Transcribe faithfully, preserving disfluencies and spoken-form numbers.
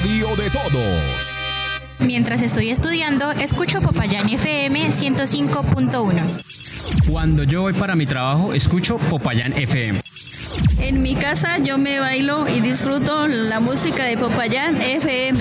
radio de todos. Mientras estoy estudiando, escucho Popayán F M ciento cinco punto uno. Cuando yo voy para mi trabajo, escucho Popayán F M. En mi casa yo me bailo y disfruto la música de Popayán F M.